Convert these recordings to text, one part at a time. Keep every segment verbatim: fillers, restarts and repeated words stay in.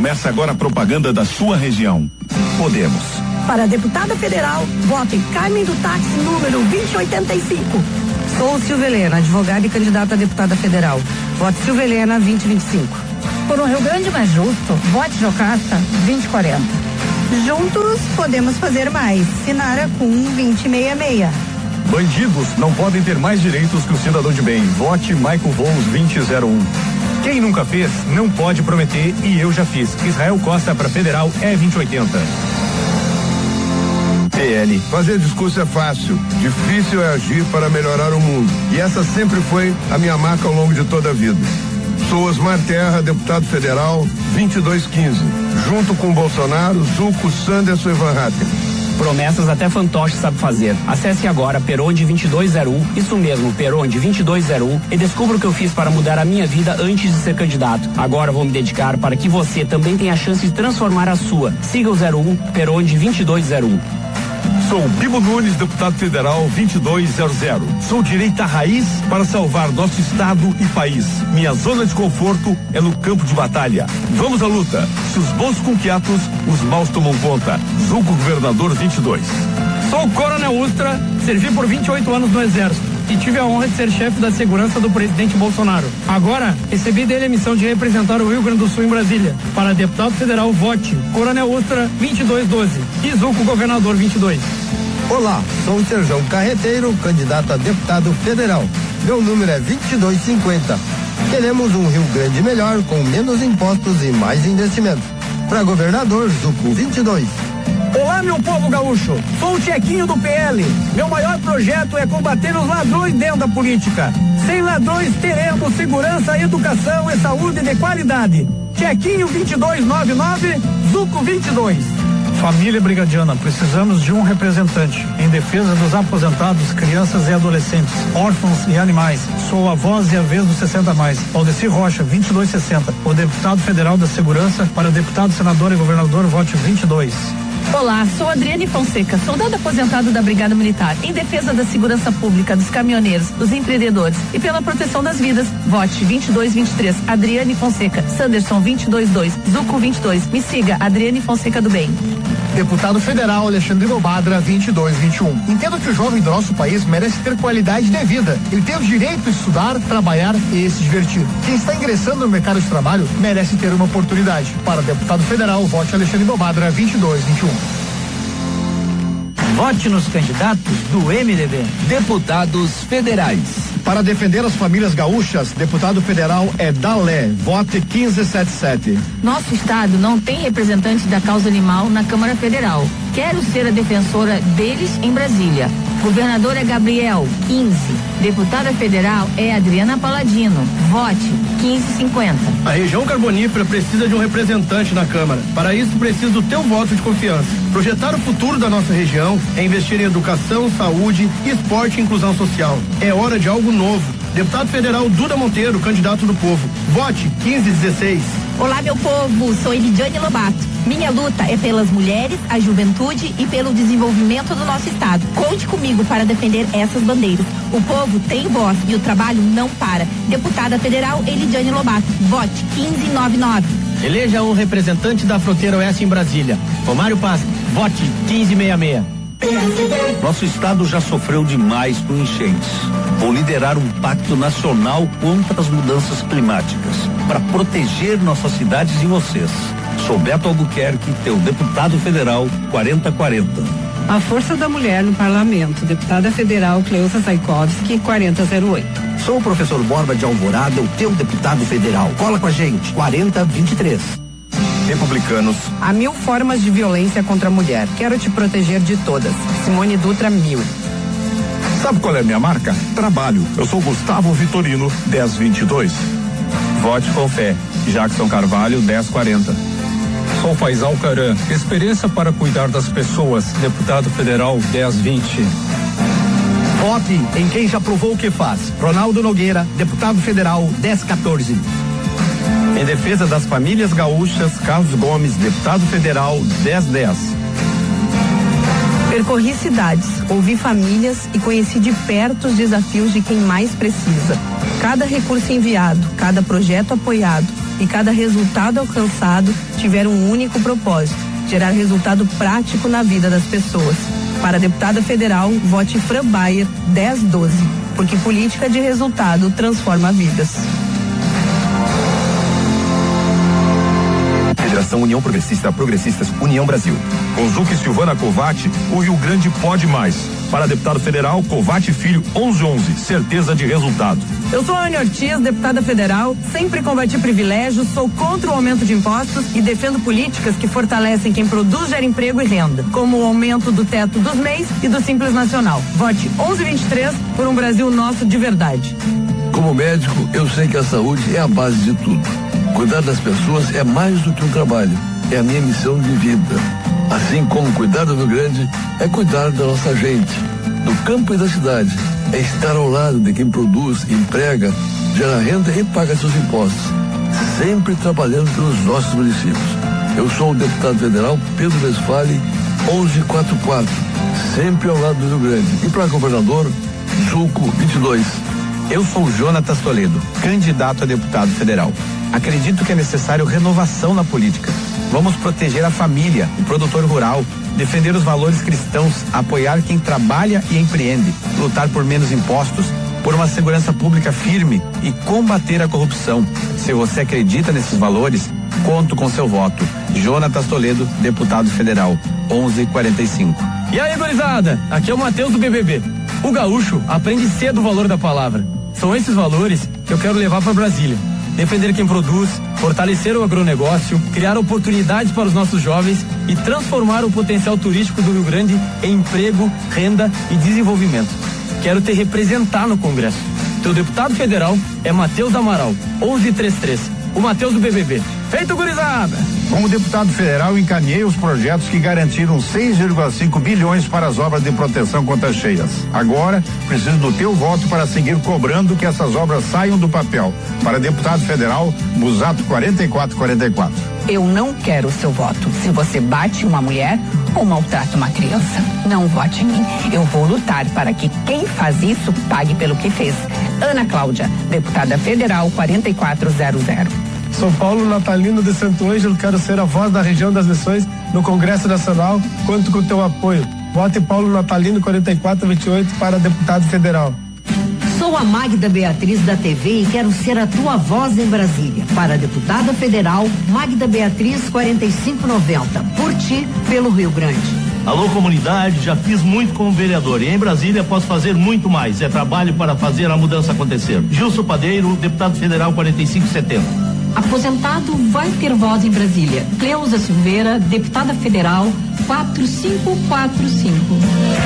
Começa agora a propaganda da sua região. Podemos. Para deputada federal, vote Carmen do Táxi, número vinte oitenta e cinco. Sou Silvia Helena, advogada e candidata a deputada federal. Vote Silvia Helena vinte vinte e cinco. Por um Rio Grande mais justo, vote Jocasta vinte quarenta. Juntos podemos fazer mais. Sinara com vinte sessenta e seis. Bandidos não podem ter mais direitos que o cidadão de bem. Vote Michael Vols vinte zero um. Quem nunca fez, não pode prometer, e eu já fiz. Israel Costa para federal é vinte oitenta. P L. Fazer discurso é fácil, difícil é agir para melhorar o mundo. E essa sempre foi a minha marca ao longo de toda a vida. Sou Osmar Terra, deputado federal, vinte e dois quinze. Junto com Bolsonaro, Zucco, Sanderson e Van Hatten. Promessas até fantoche sabe fazer. Acesse agora Peronde vinte e dois zero um, isso mesmo, Peronde vinte e dois zero um, e descubra o que eu fiz para mudar a minha vida antes de ser candidato. Agora vou me dedicar para que você também tenha a chance de transformar a sua. Siga o zero um, Peronde vinte e dois zero um. Sou Bibo Nunes, deputado federal vinte e dois zero zero. Sou direita raiz para salvar nosso estado e país. Minha zona de conforto é no campo de batalha. Vamos à luta. Se os bons com quietos, os maus tomam conta. Zucco, governador vinte e dois. Sou Coronel Ustra, servi por vinte e oito anos no Exército e tive a honra de ser chefe da segurança do presidente Bolsonaro. Agora, recebi dele a missão de representar o Rio Grande do Sul em Brasília. Para deputado federal, vote Coronel Ustra vinte e dois doze e Zucco, governador vinte e dois. Olá, sou o Serjão Carreteiro, candidato a deputado federal. Meu número é vinte e dois cinquenta. Queremos um Rio Grande melhor, com menos impostos e mais investimentos. Para governador, Zucco vinte e dois. Olá, meu povo gaúcho, sou o Tchequinho do P L. Meu maior projeto é combater os ladrões dentro da política. Sem ladrões teremos segurança, educação e saúde de qualidade. Tchequinho vinte e dois noventa e nove, Zucco vinte e dois. Família Brigadiana, precisamos de um representante em defesa dos aposentados, crianças e adolescentes, órfãos e animais. Sou a voz e a vez do sessenta a mais. Aldeci Rocha, vinte e dois sessenta. O deputado federal da Segurança, para deputado, senador e governador, vote vinte e dois. Olá, sou Adriane Fonseca, soldado aposentado da Brigada Militar, em defesa da segurança pública, dos caminhoneiros, dos empreendedores e pela proteção das vidas. Vote vinte e dois vinte e três, Adriane Fonseca, Sanderson vinte e dois dois, Zucco vinte e dois. Me siga, Adriane Fonseca do Bem. Deputado federal Alexandre Bobadra, vinte e dois vinte e um. Entendo que o jovem do nosso país merece ter qualidade de vida. Ele tem o direito de estudar, trabalhar e se divertir. Quem está ingressando no mercado de trabalho merece ter uma oportunidade. Para deputado federal, vote Alexandre Bobadra, vinte e dois vinte e um. Vote nos candidatos do M D B. Deputados federais. Para defender as famílias gaúchas, deputado federal é Dalé. Vote quinze setenta e sete. Nosso estado não tem representante da causa animal na Câmara Federal. Quero ser a defensora deles em Brasília. Governador é Gabriel, quinze. Deputada federal é Adriana Paladino. Vote quinze cinquenta. A região carbonífera precisa de um representante na Câmara. Para isso, precisa do teu voto de confiança. Projetar o futuro da nossa região é investir em educação, saúde, esporte e inclusão social. É hora de algo novo. Deputado federal Duda Monteiro, candidato do povo. Vote quinze dezesseis. Olá, meu povo, sou Elidiane Lobato. Minha luta é pelas mulheres, a juventude e pelo desenvolvimento do nosso estado. Conte comigo para defender essas bandeiras. O povo tem voz e o trabalho não para. Deputada federal Elidiane Lobato. Vote quinze noventa e nove. Eleja o representante da fronteira oeste em Brasília. Romário Paz. Vote quinze sessenta e seis. Nosso estado já sofreu demais com enchentes. Vou liderar um pacto nacional contra as mudanças climáticas, para proteger nossas cidades e vocês. Sou Beto Albuquerque, teu deputado federal quarenta quarenta. A força da mulher no parlamento, deputada federal Cleusa Zaikovski, quarenta zero oito. Sou o professor Borba de Alvorada, o teu deputado federal. Cola com a gente, quarenta vinte e três. Republicanos. Há mil formas de violência contra a mulher. Quero te proteger de todas. Simone Dutra, mil. Sabe qual é a minha marca? Trabalho. Eu sou Gustavo Vitorino, dez vinte e dois. Vote com fé. Jackson Carvalho, dez quarenta. Sou Faisal Caran, experiência para cuidar das pessoas, deputado federal dez vinte. Vote em quem já provou o que faz. Ronaldo Nogueira, deputado federal dez quatorze. Em defesa das famílias gaúchas, Carlos Gomes, deputado federal dez dez. Percorri cidades, ouvi famílias e conheci de perto os desafios de quem mais precisa. Cada recurso enviado, cada projeto apoiado e cada resultado alcançado tiver um único propósito: gerar resultado prático na vida das pessoas. Para a deputada federal, vote Fran Bayer dez doze, porque política de resultado transforma vidas. Federação União Progressista, Progressistas União Brasil. Com Zuc e Silvana Covatti, o Rio Grande pode mais. Para deputado federal, Covatti Filho onze onze, certeza de resultado. Eu sou a Ana Ortiz, deputada federal, sempre combati privilégios, sou contra o aumento de impostos e defendo políticas que fortalecem quem produz, gera emprego e renda, como o aumento do teto dos M E Is e do Simples Nacional. Vote onze vinte e três por um Brasil nosso de verdade. Como médico, eu sei que a saúde é a base de tudo. Cuidar das pessoas é mais do que um trabalho, é a minha missão de vida. Assim como cuidar do Rio Grande é cuidar da nossa gente, do campo e da cidade. É estar ao lado de quem produz, emprega, gera renda e paga seus impostos, sempre trabalhando pelos nossos municípios. Eu sou o deputado federal Pedro Westphalen, onze quarenta e quatro, sempre ao lado do Rio Grande. E para governador, Zuco vinte e dois. Eu sou Jonatas Toledo, candidato a deputado federal. Acredito que é necessário renovação na política. Vamos proteger a família, o produtor rural, defender os valores cristãos, apoiar quem trabalha e empreende, lutar por menos impostos, por uma segurança pública firme e combater a corrupção. Se você acredita nesses valores, conto com seu voto. Jonatas Toledo, deputado federal, onze quarenta e cinco. E aí, gurizada? Aqui é o Matheus do B B B. O gaúcho aprende cedo o valor da palavra. São esses valores que eu quero levar para Brasília. Defender quem produz, fortalecer o agronegócio, criar oportunidades para os nossos jovens e transformar o potencial turístico do Rio Grande em emprego, renda e desenvolvimento. Quero te representar no Congresso. Teu deputado federal é Matheus Amaral, onze trinta e três. O Matheus do B B B. Feito, gurizada! Como deputado federal, encaminhei os projetos que garantiram seis vírgula cinco bilhões para as obras de proteção contra cheias. Agora, preciso do teu voto para seguir cobrando que essas obras saiam do papel. Para deputado federal, Busato quarenta e quatro quarenta e quatro. Eu não quero o seu voto. Se você bate uma mulher ou maltrata uma criança, não vote em mim. Eu vou lutar para que quem faz isso pague pelo que fez. Ana Cláudia, deputada federal quarenta e quatro zero zero. Sou Paulo Natalino de Santo Ângelo, quero ser a voz da região das Missões no Congresso Nacional. Conto com o teu apoio. Vote Paulo Natalino quarenta e quatro vinte e oito para deputado federal. Sou a Magda Beatriz da T V e quero ser a tua voz em Brasília. Para deputada federal, Magda Beatriz quarenta e cinco noventa. Por ti, pelo Rio Grande. Alô, comunidade, já fiz muito como vereador e em Brasília posso fazer muito mais. É trabalho para fazer a mudança acontecer. Gilson Padeiro, deputado federal quarenta e cinco setenta. Aposentado vai ter voz em Brasília. Cleusa Silveira, deputada federal quatro cinco quatro cinco.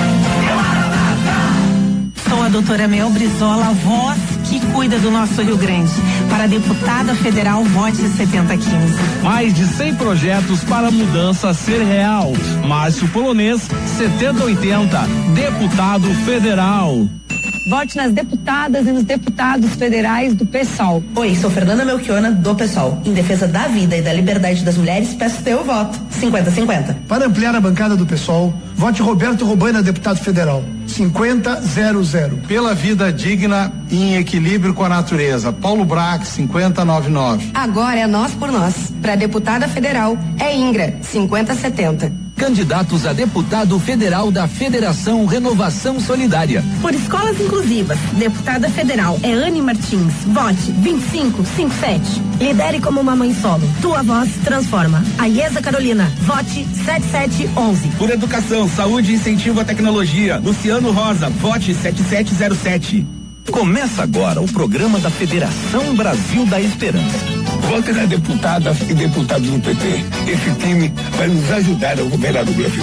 Sou a doutora Mel Brizola, voz que cuida do nosso Rio Grande. Para deputada federal, vote setenta quinze. Mais de cem projetos para a mudança ser real. Márcio Polonês, setenta oitenta, deputado federal. Vote nas deputadas e nos deputados federais do PSOL. Oi, sou Fernanda Melchiona, do PSOL. Em defesa da vida e da liberdade das mulheres, peço teu voto. cinquenta cinquenta. Para ampliar a bancada do PSOL, vote Roberto Robaina, deputado federal. cinquenta zero zero. Pela vida digna e em equilíbrio com a natureza. Paulo Brax, cinquenta noventa e nove. Agora é nós por nós. Para deputada federal, é Ingra, cinquenta setenta. Candidatos a deputado federal da Federação Renovação Solidária. Por escolas inclusivas, deputada federal é Anne Martins. Vote vinte e cinco cinquenta e sete. Lidere como uma mãe solo. Tua voz transforma. Aiesa Carolina. Vote setenta e sete onze. Por educação, saúde e incentivo à tecnologia. Luciano Rosa. Vote setenta e sete zero sete. Começa agora o programa da Federação Brasil da Esperança. Vote na deputada e deputados do P T. Esse time vai nos ajudar a governar o Brasil.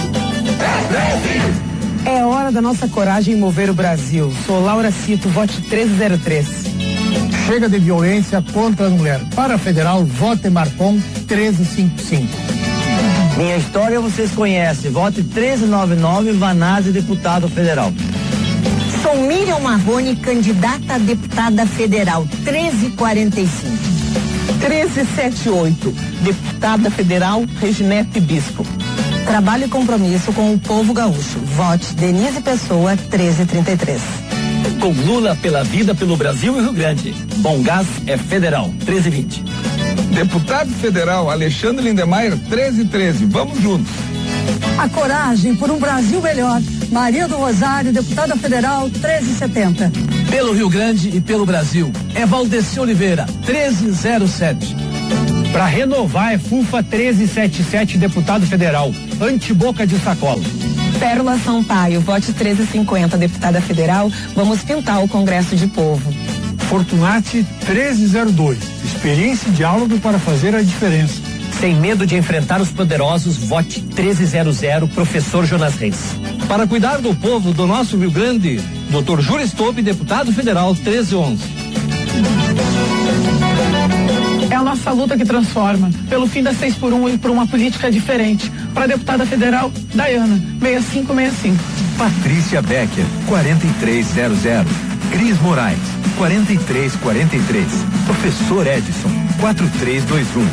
É hora da nossa coragem mover o Brasil. Sou Laura Cito, vote treze zero três. Chega de violência contra a mulher. Para a federal, vote Marcon treze cinquenta e cinco. Minha história vocês conhecem. Vote treze noventa e nove, Vanazzi, deputado federal. Sou Miriam Marrone, candidata a deputada federal, treze quarenta e cinco. treze setenta e oito, deputada federal, Reginete Bispo. Trabalho e compromisso com o povo gaúcho. Vote Denise Pessoa, treze trinta e três. Com Lula pela vida pelo Brasil e Rio Grande. Bom Gás é federal, treze vinte. Deputado Federal Alexandre Lindemeyer, treze treze. Vamos juntos. A coragem por um Brasil melhor. Maria do Rosário, deputada federal, treze setenta. Pelo Rio Grande e pelo Brasil, é Valdeci Oliveira, treze zero sete. Para renovar é Fufa treze setenta e sete, deputado federal, anti-boca de sacola. Pérola Sampaio, vote treze cinquenta, deputada federal, vamos pintar o Congresso de Povo. Fortunati treze zero dois, experiência e diálogo para fazer a diferença. Sem medo de enfrentar os poderosos, vote treze zero zero, professor Jonas Reis. Para cuidar do povo do nosso Rio Grande, doutor Júlio Stolpe, deputado federal, treze onze. É a nossa luta que transforma, pelo fim da seis por um e por uma política diferente. Para a deputada federal, Dayana, seis cinco seis cinco. Patrícia Becker, quarenta e três zero zero. Cris Moraes, quarenta e três quarenta e três. Professor Edson, quatro três dois um.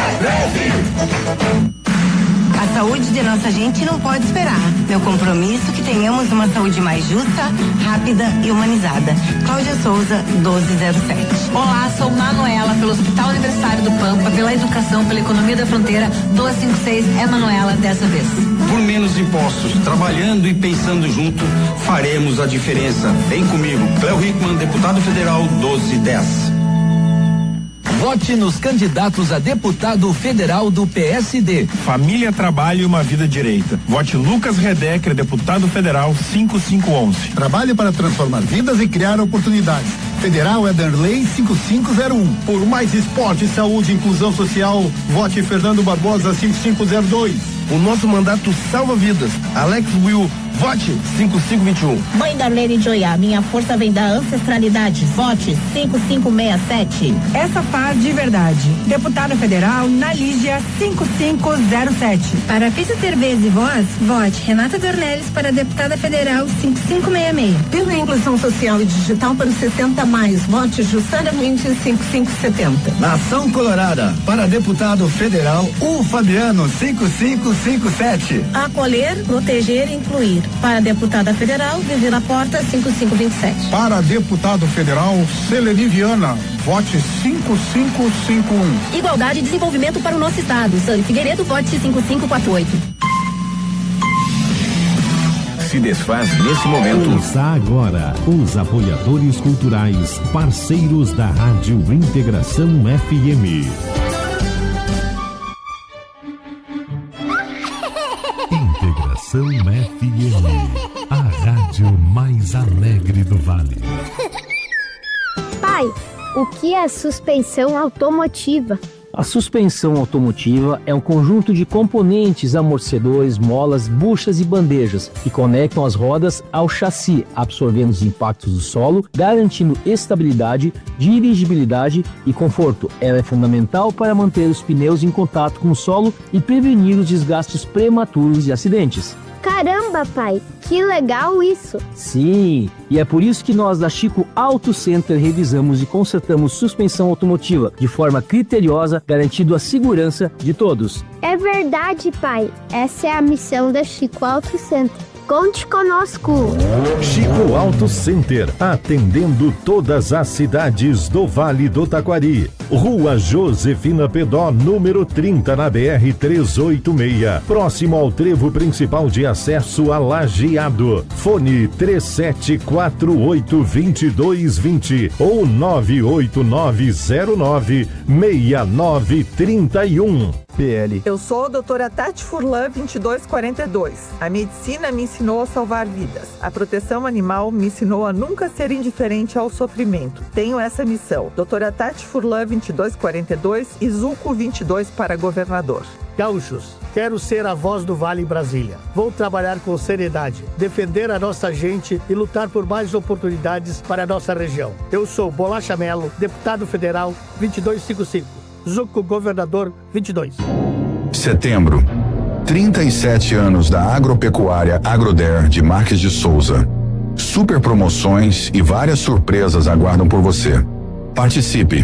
A saúde de nossa gente não pode esperar. Meu compromisso é que tenhamos uma saúde mais justa, rápida e humanizada. Cláudia Souza, doze zero sete. Olá, sou Manuela, pelo Hospital Universitário do Pampa, pela educação, pela economia da fronteira. doze cinquenta e seis é Manuela dessa vez. Por menos impostos, trabalhando e pensando junto, faremos a diferença. Vem comigo, Cléo Hickman, deputado federal, doze dez. Vote nos candidatos a deputado federal do P S D. Família, trabalho e uma vida direita. Vote Lucas Redecker, deputado federal, cinco cinco onze. Trabalhe para transformar vidas e criar oportunidades. Federal é Darley cinco cinco zero um. Por mais esporte, saúde e inclusão social, vote Fernando Barbosa cinco cinco zero dois. O nosso mandato salva vidas. Alex Will, vote cinco cinco dois um. Mãe Darlene Joia, minha força vem da ancestralidade. Vote cinco cinco seis sete. Essa faz de verdade. Deputada federal, Nalígia, cinco cinco zero sete. Para Pizza Cerveja e Voz, vote Renata Dornelles para deputada federal cinco cinco seis seis. Pela inclusão social e digital para os sessenta mais, vote Jussara Mendes cinco cinco setenta. Nação Colorada, para deputado federal, o Fabiano cinco cinco cinco sete. Acolher, proteger e incluir. Para deputada federal, Vivi Porta cinco cinco dois sete. Para deputado federal, Celeni Viana, vote cinco cinco cinco um. Igualdade e desenvolvimento para o nosso estado. Sani Figueiredo, vote cinco cinco quatro oito. Se desfaz nesse momento. Ouça agora os apoiadores culturais, parceiros da Rádio Integração F M. Integração F M, a rádio mais alegre do Vale. Pai, o que é suspensão automotiva? A suspensão automotiva é um conjunto de componentes, amortecedores, molas, buchas e bandejas que conectam as rodas ao chassi, absorvendo os impactos do solo, garantindo estabilidade, dirigibilidade e conforto. Ela é fundamental para manter os pneus em contato com o solo e prevenir os desgastes prematuros e acidentes. Caramba, pai, que legal isso! Sim, e é por isso que nós da Chico Auto Center revisamos e consertamos suspensão automotiva de forma criteriosa, garantindo a segurança de todos. É verdade, pai. Essa é a missão da Chico Auto Center. Conte conosco. Chico Auto Center, atendendo todas as cidades do Vale do Taquari. Rua Josefina Pedó, número trinta, na B R trezentos e oitenta e seis, próximo ao trevo principal de acesso a Lajeado. Fone três sete quatro oito, dois dois dois zero ou nove oito nove zero nove, seis nove três um. P L. Eu sou a doutora Tati Furlan, vinte e dois quarenta e dois. A medicina me ensinou a salvar vidas. A proteção animal me ensinou a nunca ser indiferente ao sofrimento. Tenho essa missão. Doutora Tati Furlan, vinte e dois quarenta e dois e Zuco vinte e dois para governador. Gaúchos, quero ser a voz do Vale em Brasília. Vou trabalhar com seriedade, defender a nossa gente e lutar por mais oportunidades para a nossa região. Eu sou Bolacha Melo, deputado federal vinte e dois cinquenta e cinco. Zuco, governador vinte e dois. Setembro. trinta e sete anos da agropecuária Agroder de Marques de Souza. Super promoções e várias surpresas aguardam por você. Participe.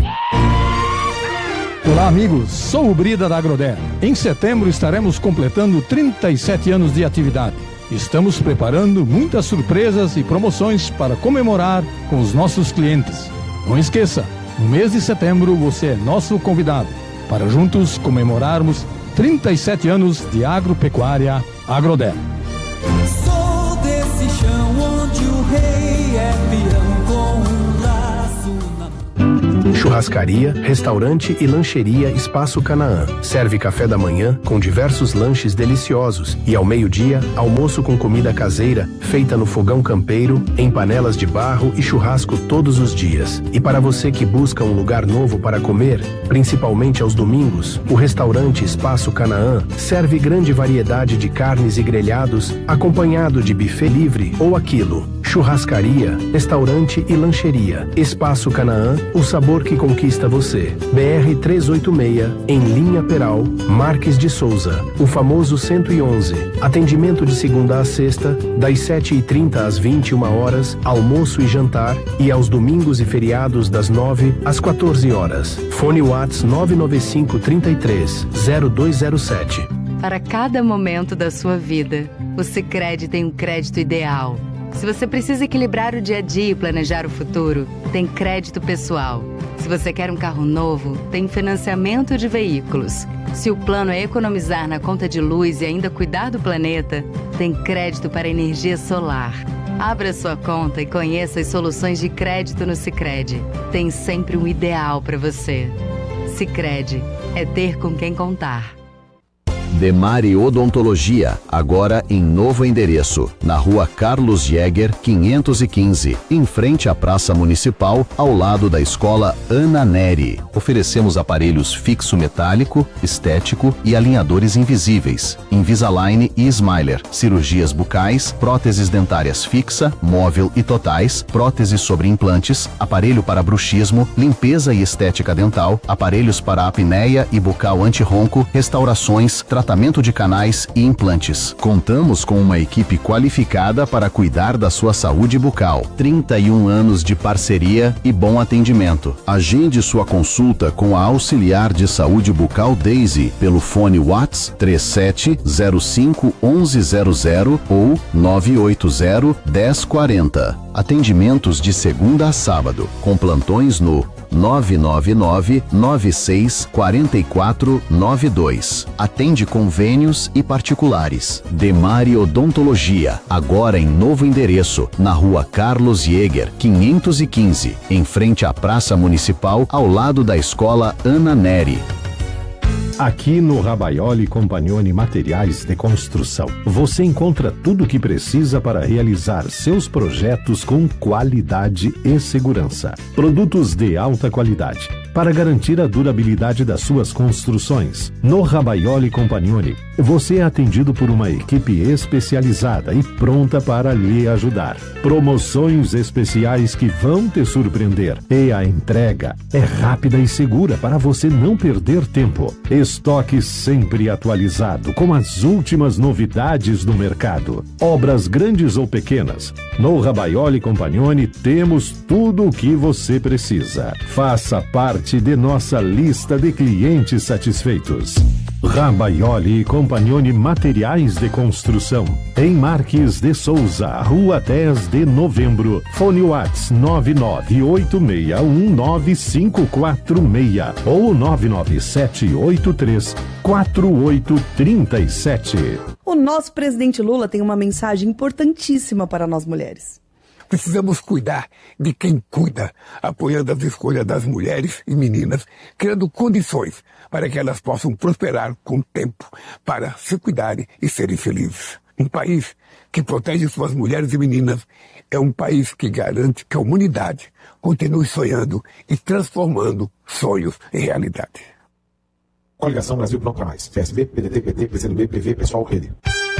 Olá, amigos. Sou o Brida da Agroder. Em setembro estaremos completando trinta e sete anos de atividade. Estamos preparando muitas surpresas e promoções para comemorar com os nossos clientes. Não esqueça, no mês de setembro você é nosso convidado. para juntos comemorarmos trinta e sete anos de agropecuária Agroder. Sou desse chão onde o rei é peão com um laço na mão. Churrascaria, restaurante e lancheria Espaço Canaã. Serve café da manhã com diversos lanches deliciosos e ao meio-dia, almoço com comida caseira feita no fogão campeiro, em panelas de barro e churrasco todos os dias. E para você que busca um lugar novo para comer, principalmente aos domingos, o restaurante Espaço Canaã serve grande variedade de carnes e grelhados, acompanhado de buffet livre ou aquilo. Churrascaria, restaurante e lancheria. Espaço Canaã, o sabor que conquista você. B R trezentos e oitenta e seis, em linha Peral, Marques de Souza. O famoso cento e onze. Atendimento de segunda a sexta, das sete e trinta às vinte e uma horas, almoço e jantar, e aos domingos e feriados das nove às quatorze horas. Fone WhatsApp nove nove cinco, trinta e três, zero dois zero sete. Para cada momento da sua vida, o Sicredi tem um crédito ideal. Se você precisa equilibrar o dia a dia e planejar o futuro, tem crédito pessoal. Se você quer um carro novo, tem financiamento de veículos. Se o plano é economizar na conta de luz e ainda cuidar do planeta, tem crédito para energia solar. Abra sua conta e conheça as soluções de crédito no Sicredi. Tem sempre um ideal para você. Sicredi, é ter com quem contar. Demare Odontologia, agora em novo endereço, na rua Carlos Jäger, quinhentos e quinze, em frente à Praça Municipal, ao lado da Escola Ana Neri. Oferecemos aparelhos fixo metálico, estético e alinhadores invisíveis, Invisalign e Smiler, cirurgias bucais, próteses dentárias fixa, móvel e totais, próteses sobre implantes, aparelho para bruxismo, limpeza e estética dental, aparelhos para apneia e bucal anti-ronco, restaurações, tratamento de canais e implantes. Contamos com uma equipe qualificada para cuidar da sua saúde bucal. trinta e um anos de parceria e bom atendimento. Agende sua consulta com a auxiliar de saúde bucal Daisy pelo fone WhatsApp três sete zero cinco, onze zero zero ou nove oito zero, dez quarenta. Atendimentos de segunda a sábado, com plantões no nove nove nove, nove seis quatro quatro nove dois. Atende convênios e particulares. Demare Odontologia, agora em novo endereço, na rua Carlos Jäger, quinhentos e quinze, em frente à Praça Municipal, ao lado da Escola Ana Neri. Aqui no Rabaioli Compagnoni Materiais de Construção, você encontra tudo o que precisa para realizar seus projetos com qualidade e segurança. Produtos de alta qualidade para garantir a durabilidade das suas construções. No Rabaioli Compagnoni, você é atendido por uma equipe especializada e pronta para lhe ajudar. Promoções especiais que vão te surpreender. E a entrega é rápida e segura para você não perder tempo. Estoque sempre atualizado com as últimas novidades do mercado. Obras grandes ou pequenas, no Rabaioli Compagnoni temos tudo o que você precisa. Faça parte de nossa lista de clientes satisfeitos. Rabaioli Compagnoni Materiais de Construção, em Marques de Souza, Rua dez de Novembro. Fone WhatsApp nove nove oito seis um nove cinco quatro seis ou nove nove sete oito três quatro oito três sete. O nosso presidente Lula tem uma mensagem importantíssima para nós mulheres. Precisamos cuidar de quem cuida, apoiando as escolhas das mulheres e meninas, criando condições para que elas possam prosperar com o tempo, para se cuidarem e serem felizes. Um país que protege suas mulheres e meninas é um país que garante que a humanidade continue sonhando e transformando sonhos em realidade. Coligação Brasil Pronto para Mais. P S B, P D T, P T, P C do B, P V, Pessoal, Rede.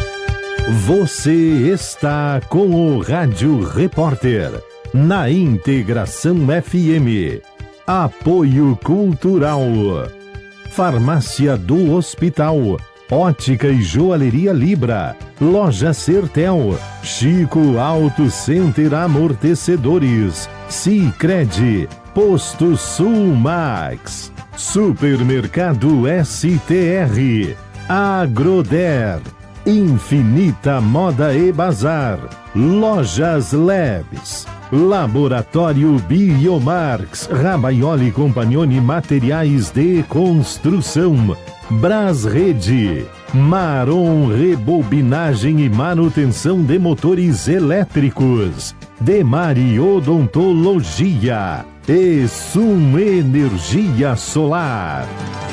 Você está com o Rádio Repórter, na Integração F M. Apoio Cultural. Farmácia do Hospital. Ótica e Joalheria Libra. Loja Sertel. Chico Auto Center Amortecedores. Sicredi. Posto Sul Max. Supermercado S T R. Agroder. Infinita Moda e Bazar. Lojas Labs. Laboratório Biomarx, Rabaioli Compagnoni Materiais de Construção, Brasrede, Maron Rebobinagem e Manutenção de Motores Elétricos, Demari Odontologia e Sum Energia Solar.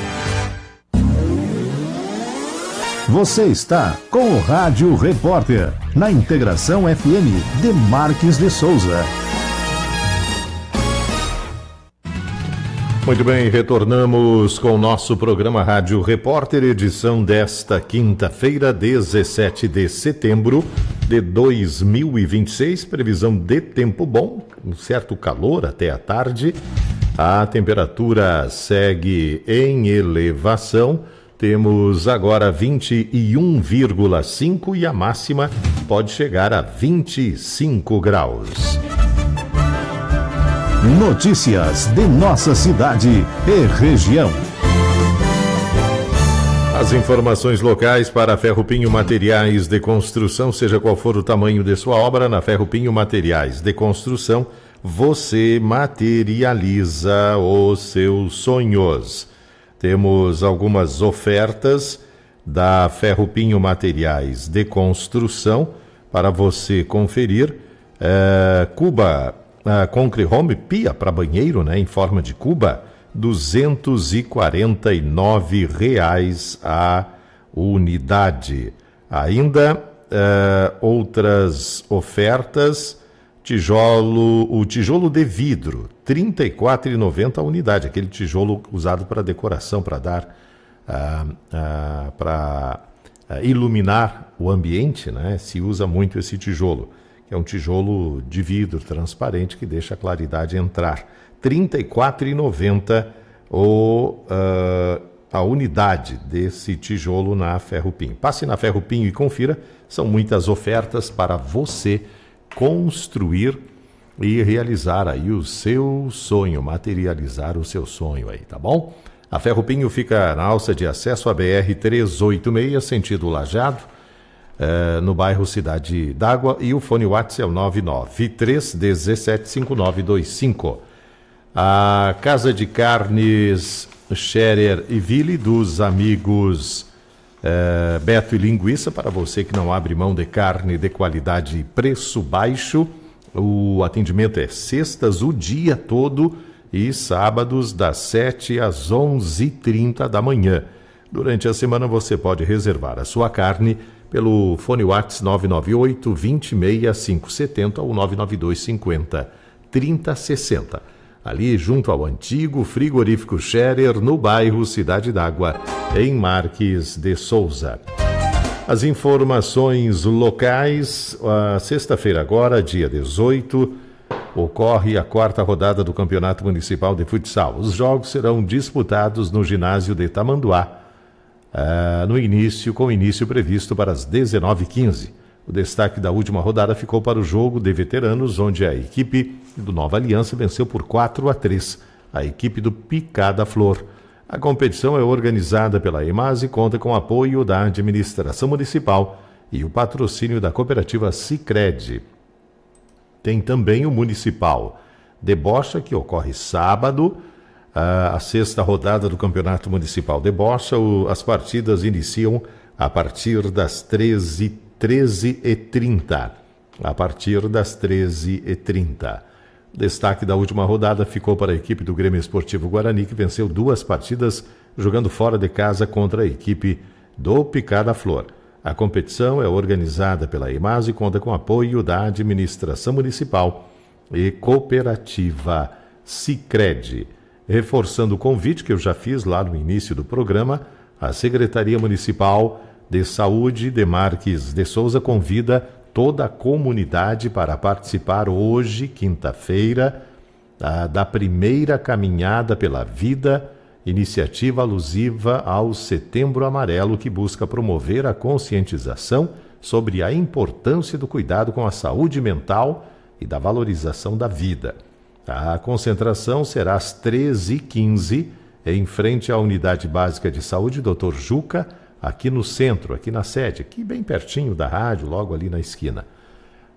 Você está com o Rádio Repórter, na Integração F M de Marques de Souza. Muito bem, retornamos com o nosso programa Rádio Repórter, edição desta quinta-feira, dezessete de setembro de dois mil e vinte e seis. Previsão de tempo bom, um certo calor até a tarde. A temperatura segue em elevação. Temos agora vinte e um vírgula cinco e a máxima pode chegar a vinte e cinco graus. Notícias de nossa cidade e região. As informações locais para a Ferrupinho Materiais de Construção, seja qual for o tamanho de sua obra, na Ferrupinho Materiais de Construção, você materializa os seus sonhos. Temos algumas ofertas da Ferrupinho Materiais de Construção para você conferir. É, cuba, é, Concrete Home, pia para banheiro, né, em forma de cuba, duzentos e quarenta e nove reais a unidade. Ainda é, outras ofertas. Tijolo, o tijolo de vidro, trinta e quatro reais e noventa centavos a unidade, aquele tijolo usado para decoração, para dar, ah, ah, para ah, iluminar o ambiente, né? Se usa muito esse tijolo, que é um tijolo de vidro transparente que deixa a claridade entrar. trinta e quatro reais e noventa centavos o, ah, a unidade desse tijolo na Ferrupinho. Passe na Ferrupinho e confira, são muitas ofertas para você construir e realizar aí o seu sonho, materializar o seu sonho aí, tá bom? A Ferrupinho fica na alça de acesso à B R trezentos e oitenta e seis, sentido Lajeado, eh, no bairro Cidade d'Água, e o fone WhatsApp é o nove nove três um sete cinco nove dois cinco. A Casa de Carnes Scherer e Ville dos amigos É, Beto e Linguiça, para você que não abre mão de carne de qualidade e preço baixo. O atendimento é sextas o dia todo e sábados das sete às onze e trinta da manhã. Durante a semana você pode reservar a sua carne pelo fone WhatsApp nove nove oito, dois seis cinco sete zero ou nove nove dois cinco zero, três zero seis zero. Ali junto ao antigo frigorífico Scherer, no bairro Cidade d'Água, em Marques de Souza. As informações locais, a sexta-feira agora, dia dezoito, ocorre a quarta rodada do Campeonato Municipal de Futsal. Os jogos serão disputados no ginásio de Tamanduá, uh, no início, com início previsto para as dezenove e quinze. O destaque da última rodada ficou para o jogo de veteranos, onde a equipe do Nova Aliança venceu por quatro a três a equipe do Picada Flor. A competição é organizada pela EMAS e conta com o apoio da administração municipal e o patrocínio da cooperativa Sicredi. Tem também o Municipal de Bocha, que ocorre sábado, a sexta rodada do Campeonato Municipal de Bocha. As partidas iniciam a partir das treze e trinta. A partir das treze e trinta. Destaque da última rodada ficou para a equipe do Grêmio Esportivo Guarani, que venceu duas partidas jogando fora de casa contra a equipe do Picada Flor. A competição é organizada pela EMAS e conta com apoio da administração municipal e cooperativa Sicredi. Reforçando o convite que eu já fiz lá no início do programa, a Secretaria Municipal de Saúde de Marques de Souza convida toda a comunidade para participar hoje, quinta-feira, da, da primeira Caminhada pela Vida, iniciativa alusiva ao Setembro Amarelo, que busca promover a conscientização sobre a importância do cuidado com a saúde mental e da valorização da vida. A concentração será às treze e quinze, em frente à Unidade Básica de Saúde doutor Juca, aqui no centro, aqui na sede, aqui bem pertinho da rádio, logo ali na esquina.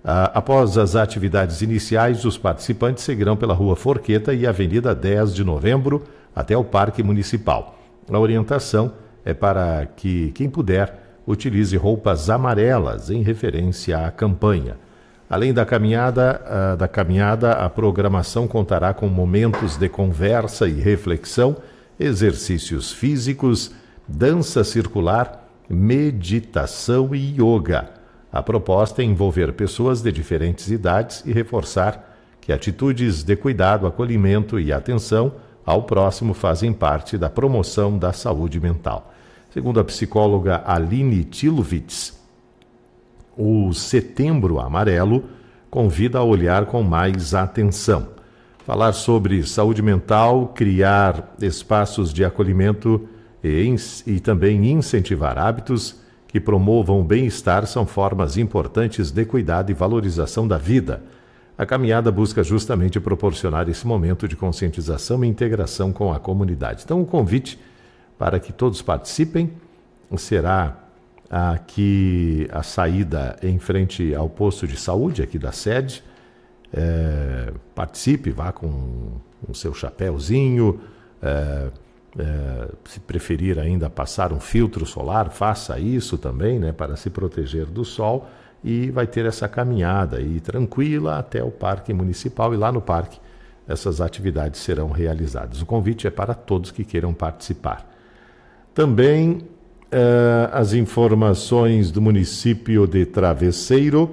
Ah, após as atividades iniciais, os participantes seguirão pela Rua Forqueta e Avenida dez de Novembro até o Parque Municipal. A orientação é para que quem puder utilize roupas amarelas em referência à campanha. Além da caminhada, ah, da caminhada, a programação contará com momentos de conversa e reflexão, exercícios físicos, dança circular, meditação e yoga. A proposta é envolver pessoas de diferentes idades e reforçar que atitudes de cuidado, acolhimento e atenção ao próximo fazem parte da promoção da saúde mental. Segundo a psicóloga Aline Tilovitz, o Setembro Amarelo convida a olhar com mais atenção. Falar sobre saúde mental, criar espaços de acolhimento e, e também incentivar hábitos que promovam o bem-estar são formas importantes de cuidado e valorização da vida. A caminhada busca justamente proporcionar esse momento de conscientização e integração com a comunidade. Então, o convite para que todos participem será aqui a saída em frente ao posto de saúde aqui da sede. É, participe, vá com o seu chapéuzinho, é, é, se preferir ainda passar um filtro solar, faça isso também, né, para se proteger do sol, e vai ter essa caminhada aí tranquila até o Parque Municipal, e lá no parque essas atividades serão realizadas. O convite é para todos que queiram participar. Também é, as informações do município de Travesseiro,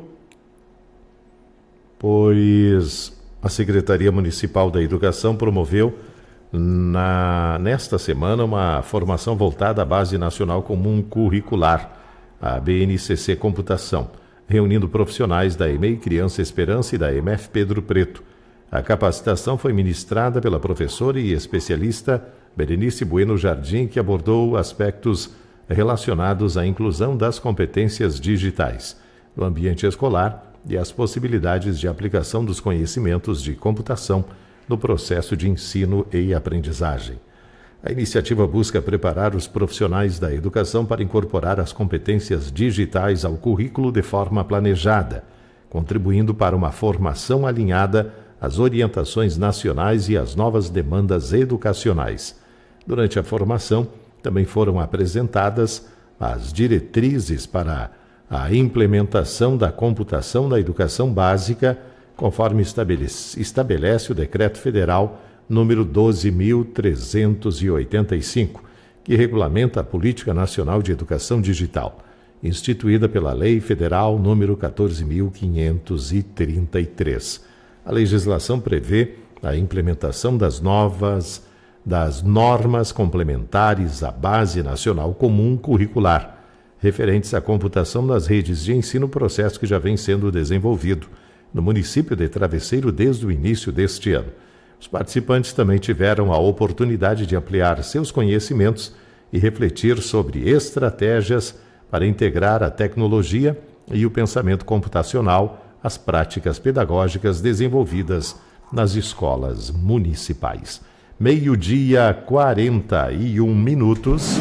pois a Secretaria Municipal da Educação promoveu na, nesta semana uma formação voltada à Base Nacional Comum Curricular, a B N C C Computação, reunindo profissionais da E M E I Criança Esperança e da E M F Pedro Preto. A capacitação foi ministrada pela professora e especialista Berenice Bueno Jardim, que abordou aspectos relacionados à inclusão das competências digitais no ambiente escolar e as possibilidades de aplicação dos conhecimentos de computação no processo de ensino e aprendizagem. A iniciativa busca preparar os profissionais da educação para incorporar as competências digitais ao currículo de forma planejada, contribuindo para uma formação alinhada às orientações nacionais e às novas demandas educacionais. Durante a formação, também foram apresentadas as diretrizes para a implementação da computação na educação básica, conforme estabelece, estabelece o Decreto Federal número doze mil trezentos e oitenta e cinco, que regulamenta a Política Nacional de Educação Digital, instituída pela Lei Federal número quatorze mil quinhentos e trinta e três. A legislação prevê a implementação das novas das normas complementares à Base Nacional Comum Curricular, referentes à computação nas redes de ensino, processo que já vem sendo desenvolvido no município de Travesseiro desde o início deste ano. Os participantes também tiveram a oportunidade de ampliar seus conhecimentos e refletir sobre estratégias para integrar a tecnologia e o pensamento computacional às práticas pedagógicas desenvolvidas nas escolas municipais. Meio-dia, quarenta e um minutos.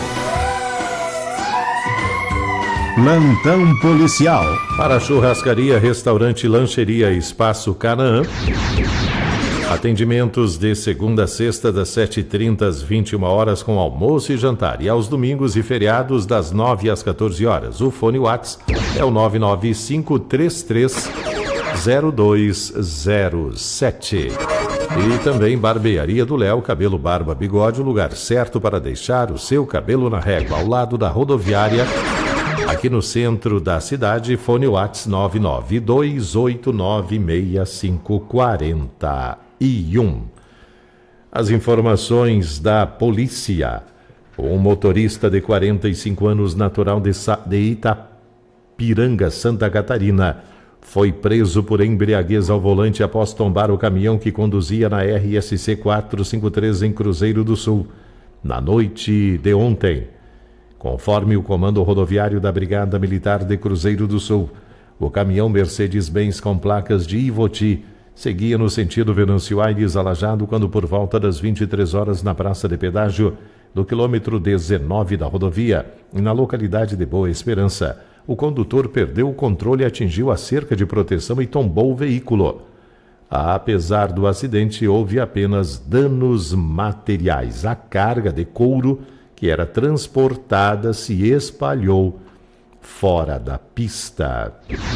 Plantão policial. Para churrascaria, restaurante, lancheria, Espaço Canaã. Atendimentos de segunda a sexta, das sete e trinta às vinte e uma horas, com almoço e jantar. E aos domingos e feriados, das nove às quatorze horas. O fone WhatsApp é o nove nove cinco três três zero dois zero sete. E também Barbearia do Léo, cabelo, barba, bigode, o lugar certo para deixar o seu cabelo na régua, ao lado da rodoviária, aqui no centro da cidade. Fone WhatsApp nove nove dois oito nove seis cinco quatro um. As informações da polícia. Um motorista de quarenta e cinco anos, natural de, Sa- de Itapiranga, Santa Catarina, foi preso por embriaguez ao volante após tombar o caminhão que conduzia na R S C quatrocentos e cinquenta e três em Cruzeiro do Sul, na noite de ontem. Conforme o comando rodoviário da Brigada Militar de Cruzeiro do Sul, o caminhão Mercedes-Benz com placas de Ivoti seguia no sentido Venâncio Aires Alajado quando, por volta das vinte e três horas, na praça de pedágio do quilômetro dezenove da rodovia, na localidade de Boa Esperança, o condutor perdeu o controle, atingiu a cerca de proteção e tombou o veículo. Apesar do acidente, houve apenas danos materiais. A carga de couro que era transportada se espalhou fora da pista.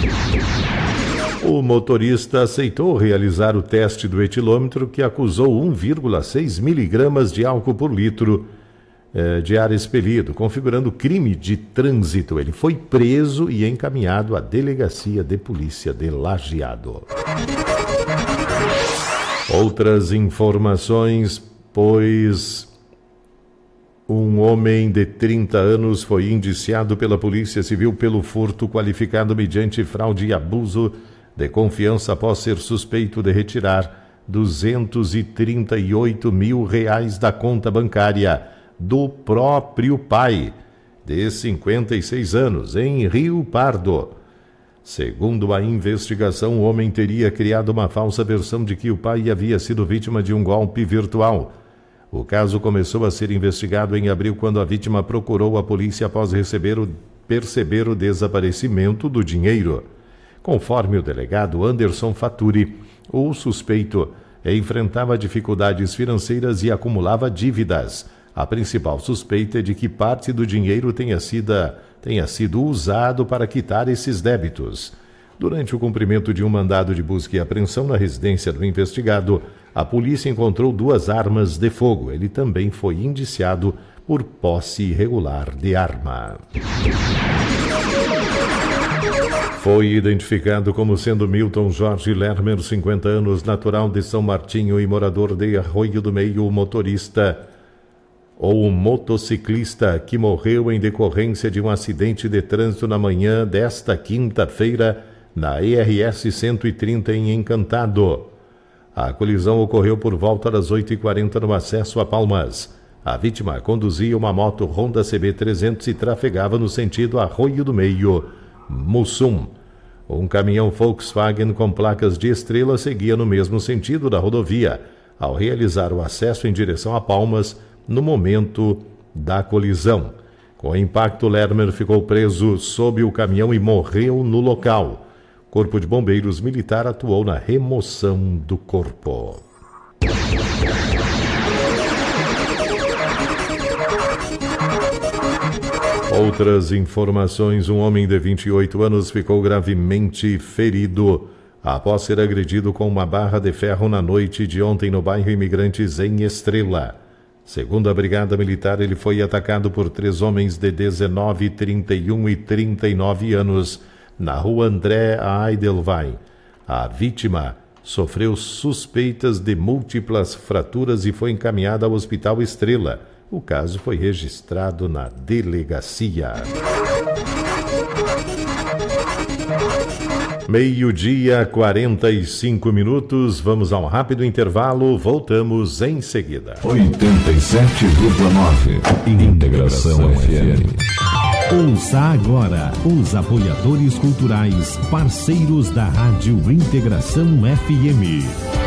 O motorista aceitou realizar o teste do etilômetro, que acusou um vírgula seis miligramas de álcool por litro eh, de ar expelido, configurando crime de trânsito. Ele foi preso e encaminhado à Delegacia de Polícia de Lajeado. Outras informações, pois um homem de trinta anos foi indiciado pela Polícia Civil pelo furto qualificado mediante fraude e abuso de confiança após ser suspeito de retirar duzentos e trinta e oito mil reais da conta bancária do próprio pai, de cinquenta e seis anos, em Rio Pardo. Segundo a investigação, o homem teria criado uma falsa versão de que o pai havia sido vítima de um golpe virtual. O caso começou a ser investigado em abril, quando a vítima procurou a polícia após receber o, perceber o desaparecimento do dinheiro. Conforme o delegado Anderson Faturi, o suspeito enfrentava dificuldades financeiras e acumulava dívidas. A principal suspeita é de que parte do dinheiro tenha sido, tenha sido usado para quitar esses débitos. Durante o cumprimento de um mandado de busca e apreensão na residência do investigado, a polícia encontrou duas armas de fogo. Ele também foi indiciado por posse irregular de arma. Foi identificado como sendo Milton Jorge Lermer, cinquenta anos, natural de São Martinho e morador de Arroio do Meio, o motorista ou motociclista que morreu em decorrência de um acidente de trânsito na manhã desta quinta-feira na E R S cento e trinta em Encantado. A colisão ocorreu por volta das oito e quarenta no acesso a Palmas. A vítima conduzia uma moto Honda C B trezentos e trafegava no sentido Arroio do Meio, Mussum. Um caminhão Volkswagen com placas de estrela seguia no mesmo sentido da rodovia, ao realizar o acesso em direção a Palmas no momento da colisão. Com o impacto, Lermer ficou preso sob o caminhão e morreu no local. O Corpo de Bombeiros Militar atuou na remoção do corpo. Outras informações: um homem de vinte e oito anos ficou gravemente ferido após ser agredido com uma barra de ferro na noite de ontem no bairro Imigrantes, em Estrela. Segundo a Brigada Militar, ele foi atacado por três homens de dezenove, trinta e um e trinta e nove anos na rua André Aidelwein. A vítima sofreu suspeitas de múltiplas fraturas e foi encaminhada ao Hospital Estrela. O caso foi registrado na delegacia. Meio-dia, quarenta e cinco minutos. Vamos a um rápido intervalo. Voltamos em seguida. oitenta e sete vírgula nove Integração F M. Ouça agora os apoiadores culturais, parceiros da Rádio Integração F M.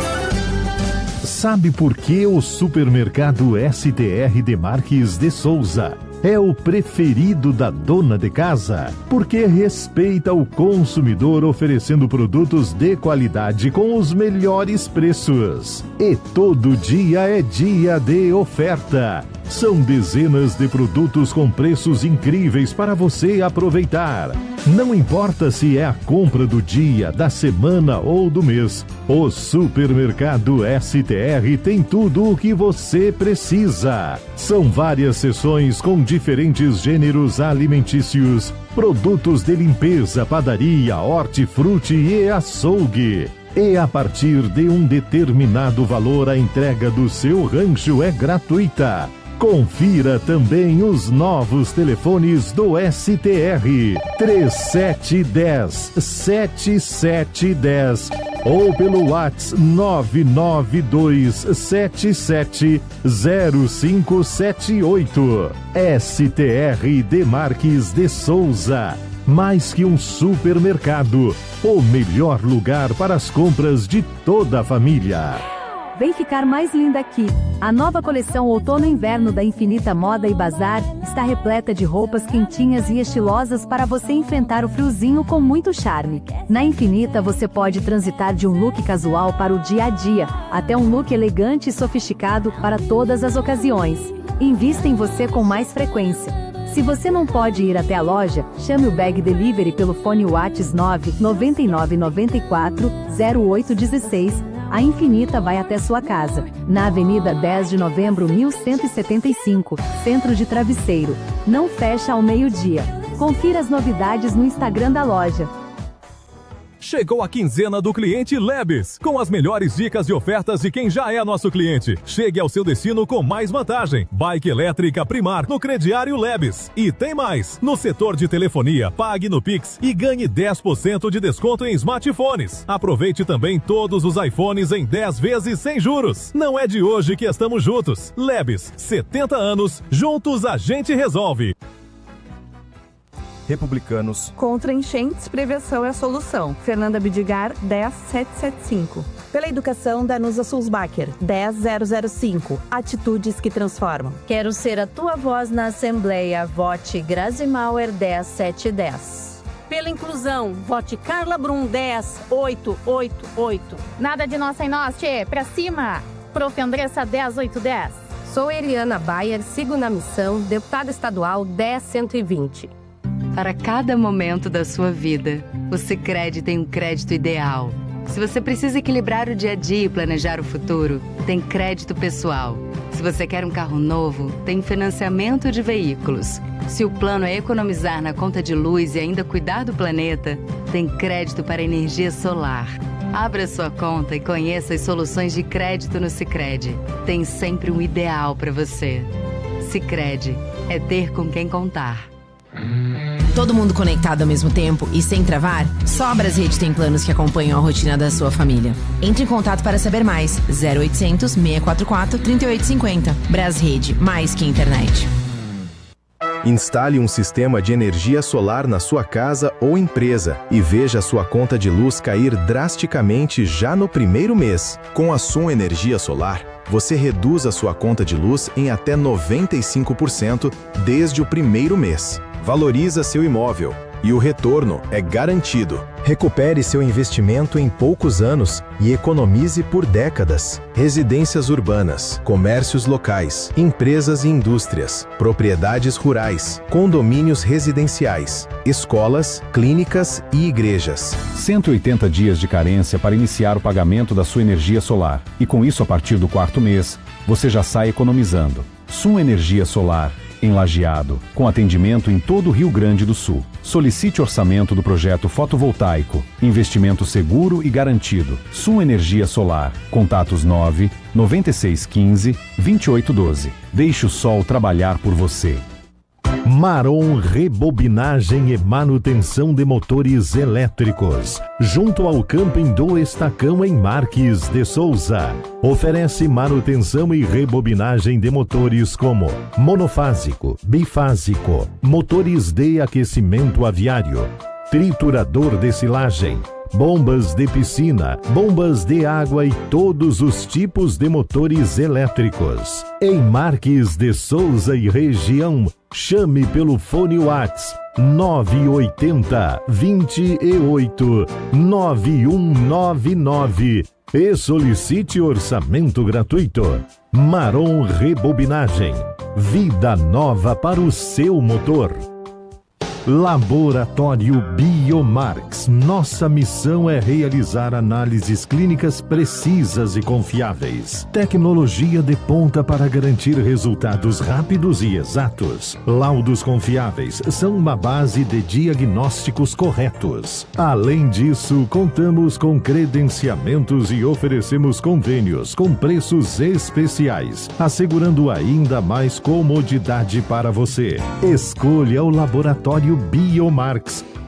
Sabe por que o supermercado S T R de Marques de Souza é o preferido da dona de casa? Porque respeita o consumidor, oferecendo produtos de qualidade com os melhores preços. E todo dia é dia de oferta. São dezenas de produtos com preços incríveis para você aproveitar. Não importa se é a compra do dia, da semana ou do mês, o supermercado S T R tem tudo o que você precisa. São várias seções com diferentes gêneros alimentícios, produtos de limpeza, padaria, hortifruti e açougue. E a partir de um determinado valor, a entrega do seu rancho é gratuita. Confira também os novos telefones do S T R: três sete um zero, sete sete um zero ou pelo WhatsApp nove nove dois sete sete zero cinco sete oito. S T R de Marques de Souza. Mais que um supermercado, o melhor lugar para as compras de toda a família. Vem ficar mais linda aqui. A nova coleção Outono e Inverno da Infinita Moda e Bazar está repleta de roupas quentinhas e estilosas para você enfrentar o friozinho com muito charme. Na Infinita você pode transitar de um look casual para o dia a dia, até um look elegante e sofisticado para todas as ocasiões. Invista em você com mais frequência. Se você não pode ir até a loja, chame o Bag Delivery pelo fone WhatsApp nove nove nove nove quatro zero oito um seis. A Infinita vai até sua casa, na Avenida dez de Novembro mil cento e setenta e cinco, Centro de Travesseiro. Não fecha ao meio-dia. Confira as novidades no Instagram da loja. Chegou a quinzena do cliente Lebes, com as melhores dicas e ofertas de quem já é nosso cliente. Chegue ao seu destino com mais vantagem. Bike elétrica Primar no crediário Lebes. E tem mais! No setor de telefonia, pague no Pix e ganhe dez por cento de desconto em smartphones. Aproveite também todos os iPhones em dez vezes sem juros. Não é de hoje que estamos juntos. Lebes, setenta anos, juntos a gente resolve. Republicanos. Contra enchentes, prevenção é a solução. Fernanda Bidigar, dez mil setecentos e setenta e cinco. Pela educação, Danusa Sulzbacher, dez mil zero cinco. Atitudes que transformam. Quero ser a tua voz na Assembleia. Vote Grazi Mauer, dez mil setecentos e dez. Pela inclusão, vote Carla Brum, dez mil oitocentos e oitenta e oito. Nada de nós sem nós, tchê. Pra cima. Prof. Andressa, dez mil oitocentos e dez. Sou Eliana Bayer, sigo na missão, deputada estadual, dez mil cento e vinte. Para cada momento da sua vida, o Sicredi tem um crédito ideal. Se você precisa equilibrar o dia a dia e planejar o futuro, tem crédito pessoal. Se você quer um carro novo, tem financiamento de veículos. Se o plano é economizar na conta de luz e ainda cuidar do planeta, tem crédito para energia solar. Abra sua conta e conheça as soluções de crédito no Sicredi. Tem sempre um ideal para você. Sicredi é ter com quem contar. Todo mundo conectado ao mesmo tempo e sem travar? Só a Brasrede tem planos que acompanham a rotina da sua família. Entre em contato para saber mais. zero oitocentos, seiscentos e quarenta e quatro, trinta e oito cinquenta. Brasrede, mais que internet. Instale um sistema de energia solar na sua casa ou empresa e veja sua conta de luz cair drasticamente já no primeiro mês. Com a Sun Energia Solar, você reduz a sua conta de luz em até noventa e cinco por cento desde o primeiro mês. Valoriza seu imóvel e o retorno é garantido. Recupere seu investimento em poucos anos e economize por décadas. Residências urbanas, comércios locais, empresas e indústrias, propriedades rurais, condomínios residenciais, escolas, clínicas e igrejas. cento e oitenta dias de carência para iniciar o pagamento da sua energia solar. E com isso, a partir do quarto mês, você já sai economizando. Sun Energia Solar, em Lajeado, com atendimento em todo o Rio Grande do Sul. Solicite orçamento do projeto fotovoltaico. Investimento seguro e garantido. Sun Energia Solar. Contatos nove nove seis um cinco, dois oito um dois. Deixe o sol trabalhar por você. Maron Rebobinagem e Manutenção de Motores Elétricos, junto ao Camping do Estacão em Marques de Souza. Oferece manutenção e rebobinagem de motores como monofásico, bifásico, motores de aquecimento aviário, triturador de silagem, bombas de piscina, bombas de água e todos os tipos de motores elétricos. Em Marques de Souza e região, chame pelo fone WhatsApp nove oito zero, dois oito, nove um nove nove e solicite orçamento gratuito. Maron Rebobinagem, vida nova para o seu motor. Laboratório Biomarx. Nossa missão é realizar análises clínicas precisas e confiáveis. Tecnologia de ponta para garantir resultados rápidos e exatos. Laudos confiáveis são uma base de diagnósticos corretos. Além disso, contamos com credenciamentos e oferecemos convênios com preços especiais, assegurando ainda mais comodidade para você. Escolha o Laboratório Biomarx,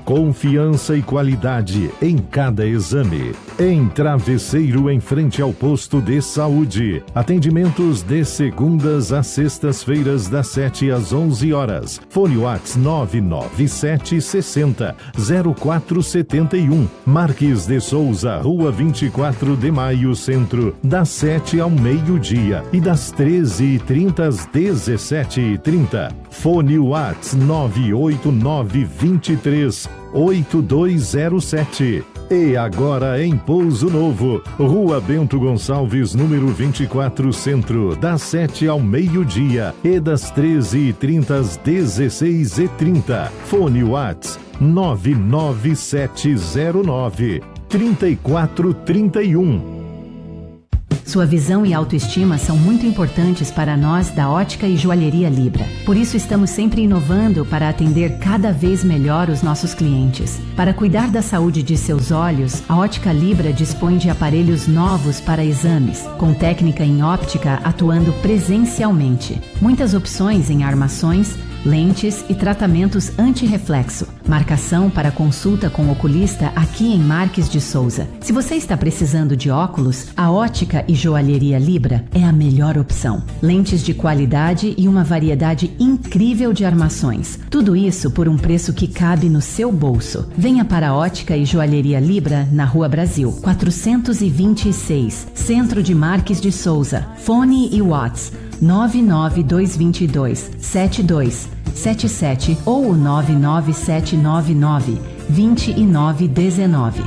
Confiança e qualidade em cada exame. Em Travesseiro, em frente ao posto de saúde. Atendimentos de segundas a sextas-feiras, das sete às onze horas. Fone WhatsApp nove nove sete sessenta zero quatro setenta e um. Marques de Souza, Rua vinte e quatro de Maio, Centro, das sete ao meio-dia e das treze e trinta às dezessete e trinta. Fone WhatsApp nove oito nove dois três oito dois zero sete. E agora em Pouso Novo, Rua Bento Gonçalves, número vinte e quatro, Centro, das sete ao meio-dia e das treze e trinta às dezesseis e trinta. Fone WhatsApp nove nove sete zero nove três quatro três um. Sua visão e autoestima são muito importantes para nós da Ótica e Joalheria Libra. Por isso estamos sempre inovando para atender cada vez melhor os nossos clientes. Para cuidar da saúde de seus olhos, a Ótica Libra dispõe de aparelhos novos para exames, com técnica em óptica atuando presencialmente. Muitas opções em armações, lentes e tratamentos anti-reflexo. Marcação para consulta com oculista aqui em Marques de Souza. Se você está precisando de óculos, a Ótica e Joalheria Libra é a melhor opção. Lentes de qualidade e uma variedade incrível de armações. Tudo isso por um preço que cabe no seu bolso. Venha para a Ótica e Joalheria Libra na Rua Brasil, quatrocentos e vinte e seis, Centro de Marques de Souza. Fone e WhatsApp nove nove dois dois dois sete dois sete sete ou nove nove sete nove nove dois nove um nove.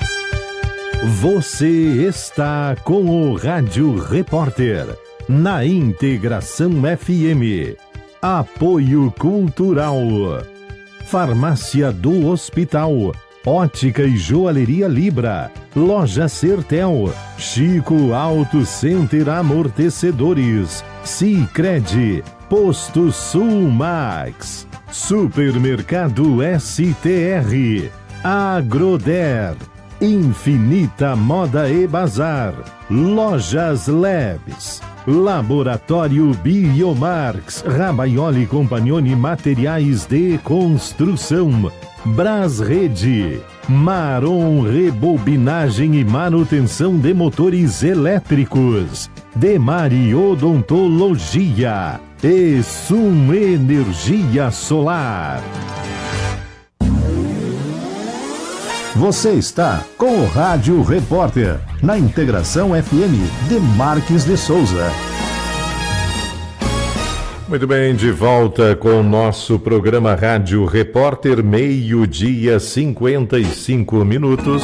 Você está com o Rádio Repórter, na Integração F M. Apoio Cultural. Farmácia do Hospital. Ótica e Joalheria Libra. Loja Sertel. Chico Auto Center Amortecedores. Sicredi. Posto Sul Max. Supermercado S T R. Agroder. Infinita Moda e Bazar. Lojas Labs. Laboratório Biomarx. Rabaioli Compagnoni Materiais de Construção. Brasrede. Marom Rebobinagem e Manutenção de Motores Elétricos. Demari Odontologia. E Sum Energia Solar. Você está com o Rádio Repórter, na Integração F M de Marques de Souza. Muito bem, de volta com o nosso programa Rádio Repórter, meio-dia, cinquenta e cinco minutos.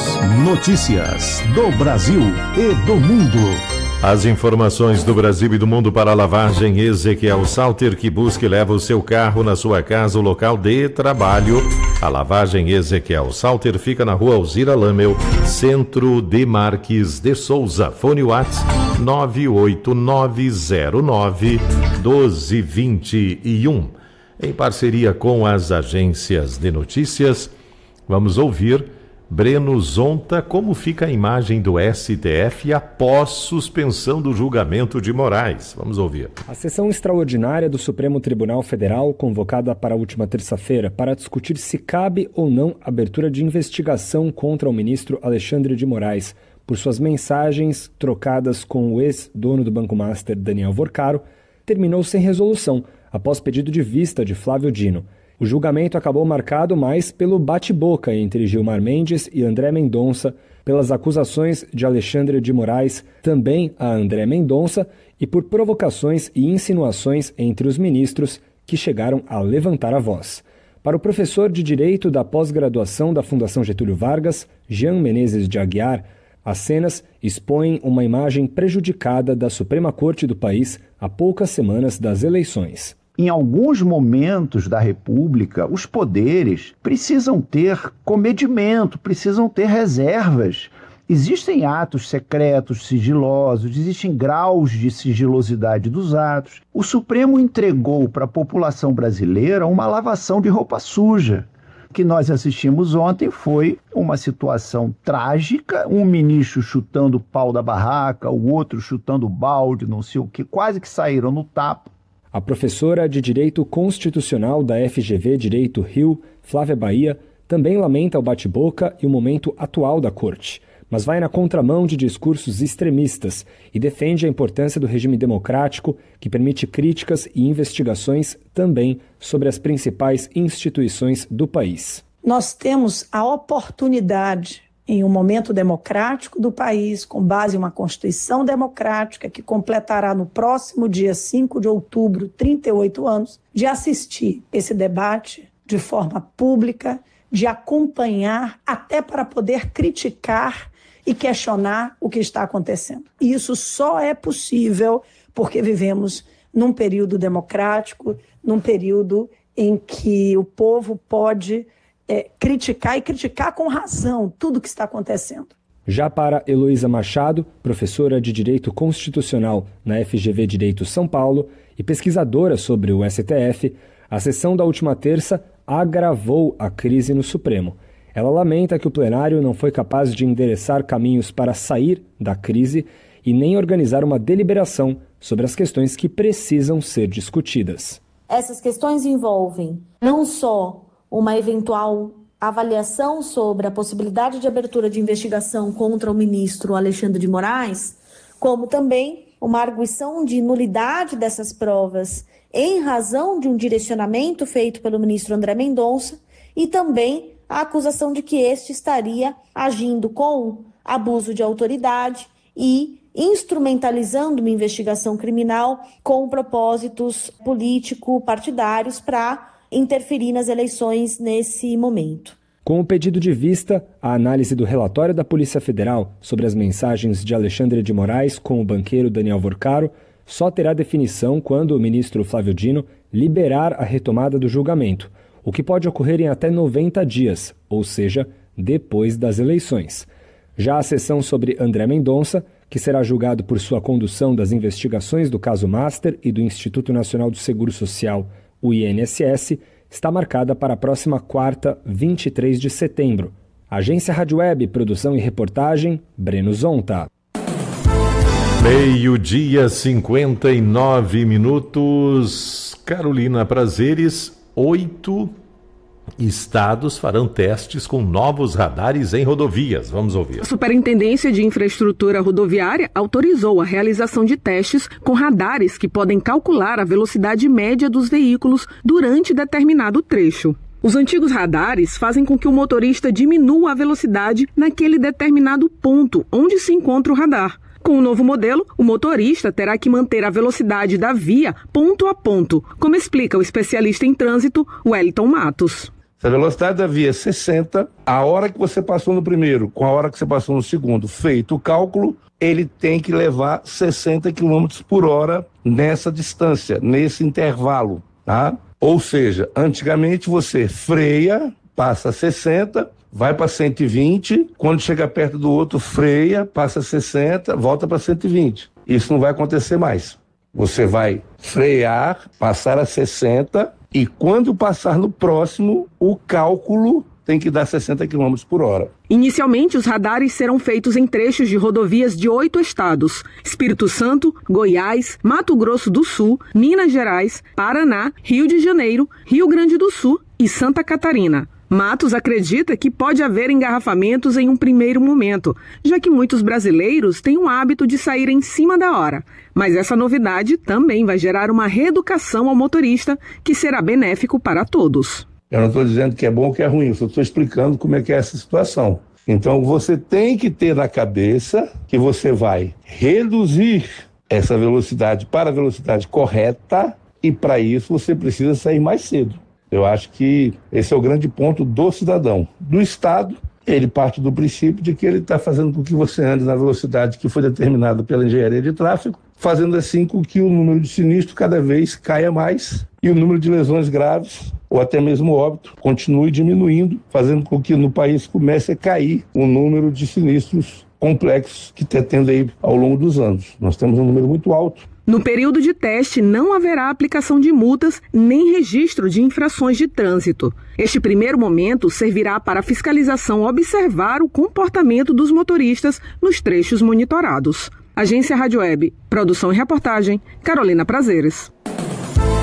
Notícias do Brasil e do mundo. As informações do Brasil e do mundo para a lavagem Ezequiel Salter, que busca e leva o seu carro na sua casa, o local de trabalho. A lavagem Ezequiel Salter fica na rua Alzira Lamel, Centro de Marques de Souza. Fone WhatsApp nove oito nove zero nove um dois dois um. Em parceria com as agências de notícias, vamos ouvir Breno Zonta, como fica a imagem do S T F após suspensão do julgamento de Moraes. Vamos ouvir. A sessão extraordinária do Supremo Tribunal Federal, convocada para a última terça-feira para discutir se cabe ou não abertura de investigação contra o ministro Alexandre de Moraes por suas mensagens trocadas com o ex-dono do Banco Master, Daniel Vorcaro, terminou sem resolução, após pedido de vista de Flávio Dino. O julgamento acabou marcado mais pelo bate-boca entre Gilmar Mendes e André Mendonça, pelas acusações de Alexandre de Moraes, também a André Mendonça, e por provocações e insinuações entre os ministros que chegaram a levantar a voz. Para o professor de Direito da pós-graduação da Fundação Getúlio Vargas, Jean Menezes de Aguiar, as cenas expõem uma imagem prejudicada da Suprema Corte do país a poucas semanas das eleições. Em alguns momentos da República, os poderes precisam ter comedimento, precisam ter reservas. Existem atos secretos, sigilosos, existem graus de sigilosidade dos atos. O Supremo entregou para a população brasileira uma lavação de roupa suja. O que nós assistimos ontem foi uma situação trágica, um ministro chutando o pau da barraca, o outro chutando o balde, não sei o que, quase que saíram no tapa. A professora de Direito Constitucional da F G V Direito Rio, Flávia Bahia, também lamenta o bate-boca e o momento atual da corte, mas vai na contramão de discursos extremistas e defende a importância do regime democrático que permite críticas e investigações também sobre as principais instituições do país. Nós temos a oportunidade, em um momento democrático do país, com base em uma Constituição democrática que completará no próximo dia cinco de outubro, trinta e oito anos, de assistir esse debate de forma pública, de acompanhar até para poder criticar e questionar o que está acontecendo. E isso só é possível porque vivemos num período democrático, num período em que o povo pode é, criticar e criticar com razão tudo o que está acontecendo. Já para Heloísa Machado, professora de Direito Constitucional na F G V Direito São Paulo e pesquisadora sobre o S T F, a sessão da última terça agravou a crise no Supremo. Ela lamenta que o plenário não foi capaz de endereçar caminhos para sair da crise e nem organizar uma deliberação sobre as questões que precisam ser discutidas. Essas questões envolvem não só uma eventual avaliação sobre a possibilidade de abertura de investigação contra o ministro Alexandre de Moraes, como também uma arguição de nulidade dessas provas em razão de um direcionamento feito pelo ministro André Mendonça e também a acusação de que este estaria agindo com abuso de autoridade e instrumentalizando uma investigação criminal com propósitos político-partidários para interferir nas eleições nesse momento. Com o pedido de vista, a análise do relatório da Polícia Federal sobre as mensagens de Alexandre de Moraes com o banqueiro Daniel Vorcaro só terá definição quando o ministro Flávio Dino liberar a retomada do julgamento, o que pode ocorrer em até noventa dias, ou seja, depois das eleições. Já a sessão sobre André Mendonça, que será julgado por sua condução das investigações do caso Master e do Instituto Nacional do Seguro Social, o I N S S, está marcada para a próxima quarta, vinte e três de setembro. Agência Rádio Web, produção e reportagem, Breno Zonta. Meio-dia, cinquenta e nove minutos. Carolina Prazeres, oito estados farão testes com novos radares em rodovias. Vamos ouvir. A Superintendência de Infraestrutura Rodoviária autorizou a realização de testes com radares que podem calcular a velocidade média dos veículos durante determinado trecho. Os antigos radares fazem com que o motorista diminua a velocidade naquele determinado ponto onde se encontra o radar. Com o novo modelo, o motorista terá que manter a velocidade da via ponto a ponto, como explica o especialista em trânsito, Wellington Matos. Se a velocidade da via é sessenta, a hora que você passou no primeiro com a hora que você passou no segundo, feito o cálculo, ele tem que levar sessenta quilômetros por hora nessa distância, nesse intervalo, tá? Ou seja, antigamente você freia, passa sessenta, vai para cento e vinte, quando chega perto do outro, freia, passa sessenta, volta para cento e vinte. Isso não vai acontecer mais. Você vai frear, passar a sessenta e quando passar no próximo, o cálculo tem que dar sessenta quilômetros por hora. Inicialmente, os radares serão feitos em trechos de rodovias de oito estados: Espírito Santo, Goiás, Mato Grosso do Sul, Minas Gerais, Paraná, Rio de Janeiro, Rio Grande do Sul e Santa Catarina. Matos acredita que pode haver engarrafamentos em um primeiro momento, já que muitos brasileiros têm o hábito de sair em cima da hora. Mas essa novidade também vai gerar uma reeducação ao motorista, que será benéfico para todos. Eu não estou dizendo que é bom ou que é ruim, eu só estou explicando como é que é essa situação. Então você tem que ter na cabeça que você vai reduzir essa velocidade para a velocidade correta e para isso você precisa sair mais cedo. Eu acho que esse é o grande ponto do cidadão. Do Estado, ele parte do princípio de que ele está fazendo com que você ande na velocidade que foi determinada pela engenharia de tráfego, fazendo assim com que o número de sinistros cada vez caia mais e o número de lesões graves ou até mesmo óbito continue diminuindo, fazendo com que no país comece a cair o número de sinistros complexos que está tendo aí ao longo dos anos. Nós temos um número muito alto. No período de teste, não haverá aplicação de multas nem registro de infrações de trânsito. Este primeiro momento servirá para a fiscalização observar o comportamento dos motoristas nos trechos monitorados. Agência Rádio Web, produção e reportagem, Carolina Prazeres.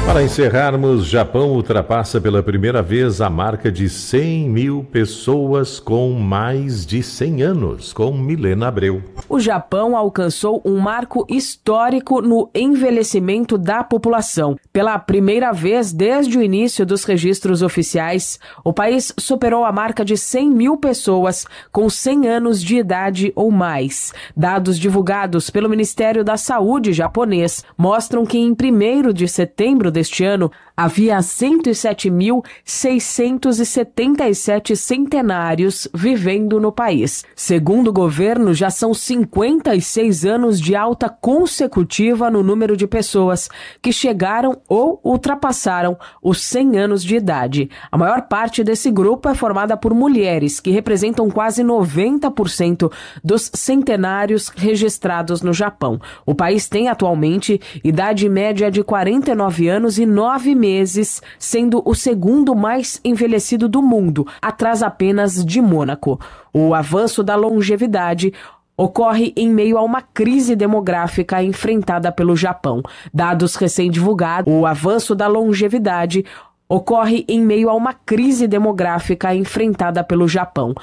Para encerrarmos, Japão ultrapassa pela primeira vez a marca de cem mil pessoas com mais de cem anos, com Milena Abreu. O Japão alcançou um marco histórico no envelhecimento da população. Pela primeira vez desde o início dos registros oficiais, o país superou a marca de cem mil pessoas com cem anos de idade ou mais. Dados divulgados pelo Ministério da Saúde japonês mostram que em primeiro de setembro deste ano, havia cento e sete mil seiscentos e setenta e sete centenários vivendo no país. Segundo o governo, já são cinquenta e seis anos de alta consecutiva no número de pessoas que chegaram ou ultrapassaram os cem anos de idade. A maior parte desse grupo é formada por mulheres, que representam quase noventa por cento dos centenários registrados no Japão. O país tem atualmente idade média de quarenta e nove anos e nove meses, sendo o segundo mais envelhecido do mundo, atrás apenas de Mônaco. O avanço da longevidade ocorre em meio a uma crise demográfica enfrentada pelo Japão. Dados recém-divulgados, o avanço da longevidade ocorre em meio a uma crise demográfica enfrentada pelo Japão.